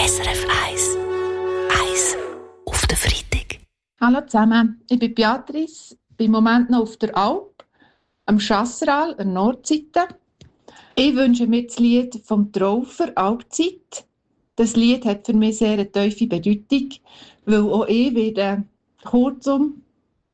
SRF 1. Eis auf den Freitag. Hallo zusammen, ich bin Beatrice, bin im Moment noch auf der Alp, am Chasseral, an der Nordseite. Ich wünsche mir das Lied vom Traufer, Alpzeit. Das Lied hat für mich sehr eine tiefe Bedeutung, weil auch ich werde kurzum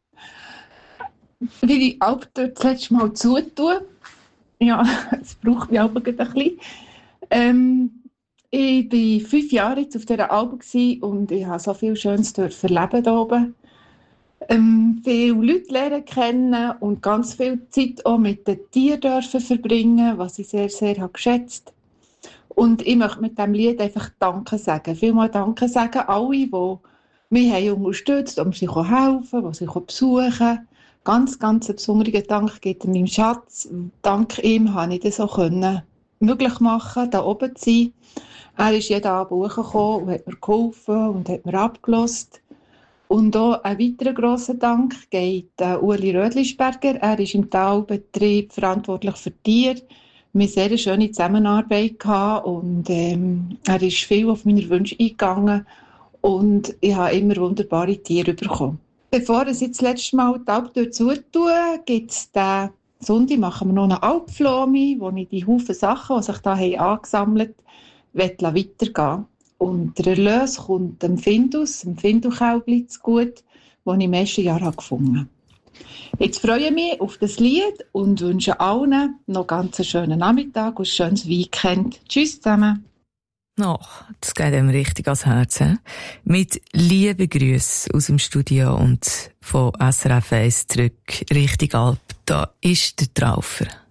wie die Alp dort das letzte Mal zutun. Ja, es braucht mich aber ein bisschen. Ich war 5 Jahre jetzt auf dieser Alp und ich habe so viel Schönes erleben hier oben. Viele Leute lernen kennen und ganz viel Zeit auch mit den Tieren dürfen verbringen, was ich sehr, sehr habe geschätzt. Und ich möchte mit diesem Lied einfach Danke sagen. Vielmal Danke sagen alle, die mich haben unterstützt, um sich helfen, die sich besuchen. Ganz, ganz einen besonderen Dank geht an meinem Schatz. Dank ihm konnte ich das auch möglich machen, da oben zu sein. Er ist jeden Abend hochgekommen und hat mir geholfen und hat mir abgelost. Und auch ein weiterer grosser Dank geht Uli Rödlisberger. Er ist im Talbetrieb verantwortlich für Tiere. Wir hatten eine sehr schöne Zusammenarbeit und er ist viel auf meine Wünsche eingegangen und ich habe immer wunderbare Tiere bekommen. Bevor ich jetzt das letzte Mal die Alptür zutue, gibt es den Sonntag, machen wir noch eine Alpflomi, wo ich die Haufen Sachen, die sich da angesammelt haben, weitergehen. Und der Erlös kommt dem Finduchälbli zugute, das ich im ersten Jahr gefunden habe. Jetzt freue ich mich auf das Lied und wünsche allen noch ganz einen schönen Nachmittag und ein schönes Weekend. Tschüss zusammen. Das geht einem richtig ans Herz. Mit lieben Grüßen aus dem Studio und von SRF 1 zurück Richtung Alp. Da ist der Traufer.